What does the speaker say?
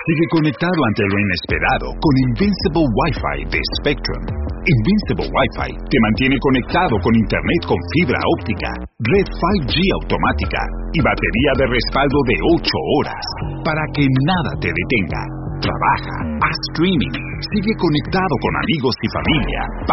Sigue conectado ante lo inesperado con Invincible Wi-Fi de Spectrum. Invincible Wi-Fi te mantiene conectado con Internet con fibra óptica, red 5G automática y batería de respaldo de 8 horas para que nada te detenga. Trabaja, haz streaming, sigue conectado con amigos y familia.